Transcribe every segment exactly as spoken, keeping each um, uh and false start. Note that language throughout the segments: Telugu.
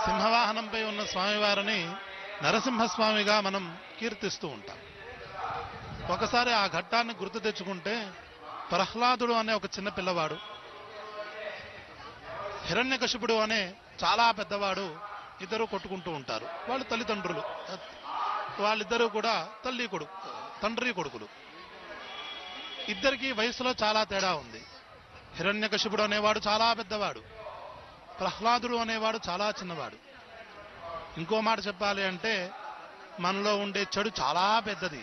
సింహవాహనంపై ఉన్న స్వామివారిని నరసింహస్వామిగా మనం కీర్తిస్తూ ఉంటాం. ఒకసారి ఆ ఘట్టాన్ని గుర్తు తెచ్చుకుంటే, ప్రహ్లాదుడు అనే ఒక చిన్న పిల్లవాడు, హిరణ్యకశిపుడు అనే చాలా పెద్దవాడు ఇద్దరు కొట్టుకుంటూ ఉంటారు. వాళ్ళు తల్లిదండ్రులు, వాళ్ళిద్దరూ కూడా తల్లి కొడుకు తండ్రి కొడుకులు. ఇద్దరికి వయసులో చాలా తేడా ఉంది. హిరణ్యకశిపుడు అనేవాడు చాలా పెద్దవాడు, ప్రహ్లాదుడు అనేవాడు చాలా చిన్నవాడు. ఇంకో మాట చెప్పాలి అంటే, మనలో ఉండే చెడు చాలా పెద్దది,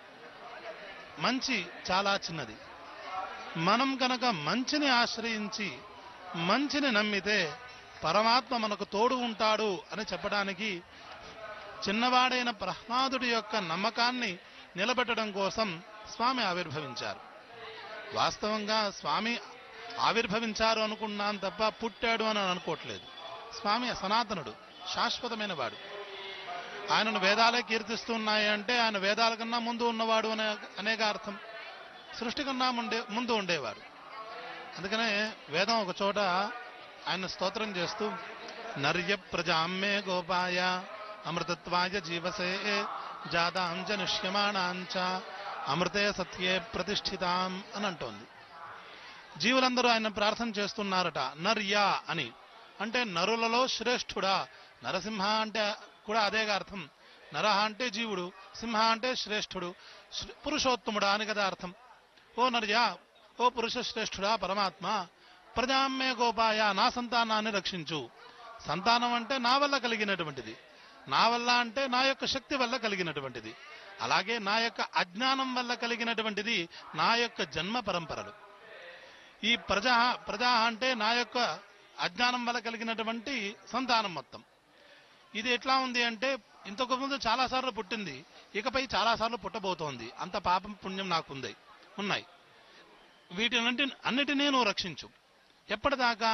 మంచి చాలా చిన్నది. మనం కనుక మంచిని ఆశ్రయించి మంచిని నమ్మితే పరమాత్మ మనకు తోడు ఉంటాడు అని చెప్పడానికి చిన్నవాడైన ప్రహ్లాదుడి యొక్క నమ్మకాన్ని నిలబెట్టడం కోసం స్వామి ఆవిర్భవించారు. వాస్తవంగా స్వామి ఆవిర్భవించారు అనుకున్నాం తప్ప పుట్టాడు అని అనుకోవట్లేదు. స్వామి సనాతనుడు, శాశ్వతమైన వాడు. ఆయనను వేదాలే కీర్తిస్తున్నాయి అంటే ఆయన వేదాల కన్నా ముందు ఉన్నవాడు అనే అనేక అర్థం. సృష్టి కన్నా ముందే ముందు ఉండేవాడు. అందుకనే వేదం ఒక చోట ఆయన స్తోత్రం చేస్తూ, నర్య ప్రజామ్మే గోపాయ అమృతత్వాయ జీవసే జాతాంచ నిష్యమాణాంచ అమృతే సత్యే ప్రతిష్ఠితాం అని అంటోంది. జీవులందరూ ఆయన ప్రార్థన చేస్తున్నారట నర్యా అని. అంటే నరులలో శ్రేష్ఠుడా. నరసింహ అంటే కూడా అదేగా అర్థం. నరహ అంటే జీవుడు, సింహ అంటే శ్రేష్ఠుడు, పురుషోత్తముడా అని కదా అర్థం. ఓ నర్యా, ఓ పురుష శ్రేష్ఠుడా పరమాత్మ, ప్రజామ్మే గోపాయ, నా సంతానాన్ని రక్షించు. సంతానం అంటే నా వల్ల కలిగినటువంటిది, నా వల్ల అంటే నా యొక్క శక్తి వల్ల కలిగినటువంటిది. అలాగే నా యొక్క అజ్ఞానం వల్ల కలిగినటువంటిది నా యొక్క జన్మ పరంపరలు. ఈ ప్రజా ప్రజా అంటే నా యొక్క అజ్ఞానం వల్ల కలిగినటువంటి సంతానం మొత్తం. ఇది ఎట్లా ఉంది అంటే, ఇంతకు ముందు చాలాసార్లు పుట్టింది, ఇకపై చాలాసార్లు పుట్టబోతోంది. అంత పాపం పుణ్యం నాకు ఉంది ఉన్నాయి. వీటినంటి అన్నిటినీ నువ్వు రక్షించు. ఎప్పటిదాకా?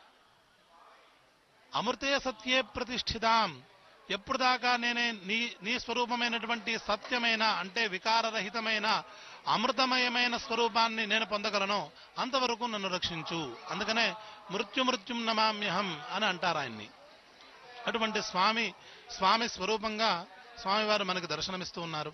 అమృతే సత్యే ప్రతిష్ఠితాం. ఎప్పుడు దాకా నేనే నీ నీ స్వరూపమైనటువంటి సత్యమైన అంటే వికారరహితమైన అమృతమయమైన స్వరూపాన్ని నేను పొందగలను, అంతవరకు నన్ను రక్షించు. అందుకనే మృత్యు మృత్యుం నమామ్యహం అని అంటారు ఆయన్ని. అటువంటి స్వామి స్వామి స్వరూపంగా స్వామివారు మనకు దర్శనమిస్తూ ఉన్నారు.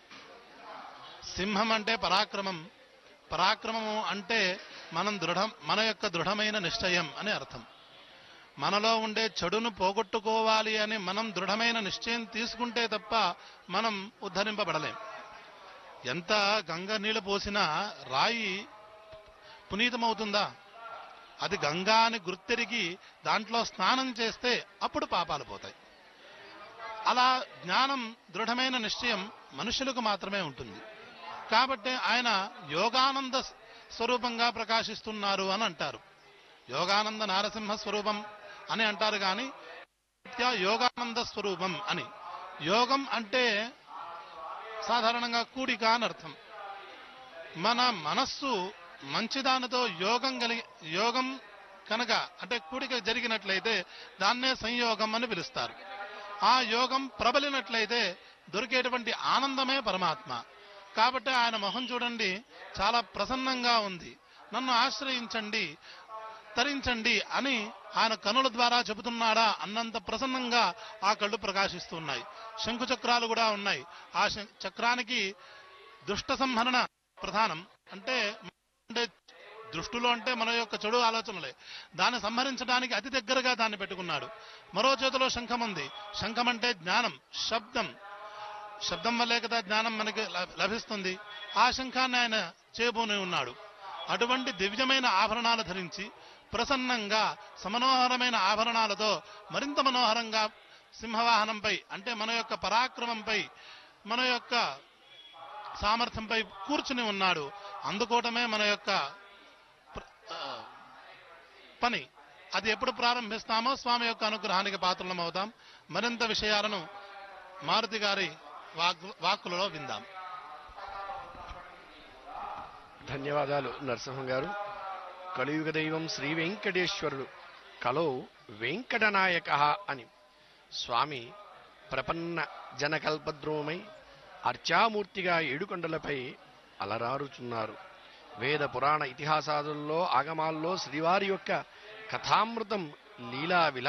సింహం అంటే పరాక్రమం, పరాక్రమము అంటే మనం దృఢం మన యొక్క దృఢమైన నిశ్చయం అని అర్థం. మనలో ఉండే చెడును పోగొట్టుకోవాలి అని మనం దృఢమైన నిశ్చయం తీసుకుంటే తప్ప మనం ఉద్ధరింపబడలేం. ఎంత గంగ నీళ్లు పోసినా రాయి పునీతమవుతుందా? అది గంగా అని గుర్తెరిగి దాంట్లో స్నానం చేస్తే అప్పుడు పాపాలు పోతాయి. అలా జ్ఞానం, దృఢమైన నిశ్చయం మనుషులకు మాత్రమే ఉంటుంది. కాబట్టి ఆయన యోగానంద స్వరూపంగా ప్రకాశిస్తున్నారు అని అంటారు. యోగానంద నారసింహ స్వరూపం అని అంటారు కానీ యోగానంద స్వరూపం అని. యోగం అంటే సాధారణంగా కూడిక అని అర్థం. మన మనస్సు మంచిదానితో యోగం కలిగి యోగం కనుక అంటే కూడిక జరిగినట్లయితే దాన్నే సంయోగం అని పిలుస్తారు. ఆ యోగం ప్రబలినట్లయితే దొరికేటువంటి ఆనందమే పరమాత్మ. కాబట్టి ఆయన మొహం చూడండి, చాలా ప్రసన్నంగా ఉంది. నన్ను ఆశ్రయించండి, తరించండి అని ఆయన కనుల ద్వారా చెబుతున్నాడా అన్నంత ప్రసన్నంగా ఆ కళ్ళు ప్రకాశిస్తున్నాయి. శంకు చక్రాలు కూడా ఉన్నాయి. ఆ చక్రానికి దుష్ట సంహరణ ప్రధానం. అంటే దృష్టిలో అంటే మన యొక్క చెడు ఆలోచనలే, దాన్ని సంహరించడానికి అతి దగ్గరగా దాన్ని పెట్టుకున్నాడు. మరో చేతిలో శంఖం ఉంది. శంఖం అంటే జ్ఞానం, శబ్దం. శబ్దం వల్లే కదా జ్ఞానం మనకి లభిస్తుంది. ఆ శంఖాన్ని ఆయన చేయబోని ఉన్నాడు. అటువంటి దివ్యమైన ఆభరణాలు ధరించి ప్రసన్నంగా సమనోహరమైన ఆభరణాలతో మరింత మనోహరంగా సింహవాహనంపై అంటే మన యొక్క పరాక్రమంపై మన యొక్క సామర్థ్యంపై కూర్చుని ఉన్నాడు. అందుకోవటమే మన యొక్క పని. అది ఎప్పుడు ప్రారంభిస్తామో స్వామి యొక్క అనుగ్రహానికి పాత్రలం అవుతాం. మరింత విషయాలను మారుతి గారి వాక్ వాక్కులలో విందాం. ధన్యవాదాలు నరసింహం గారు. కలియుగ దైవం శ్రీ వెంకటేశ్వరుడు కలో వెంకటనాయక అని స్వామి ప్రపన్న జనకల్పద్రోమై అర్చామూర్తిగా ఏడుకొండలపై అలరారుచున్నారు. వేద పురాణ ఇతిహాసాదుల్లో ఆగమాల్లో శ్రీవారి యొక్క కథామృతం లీలా విలా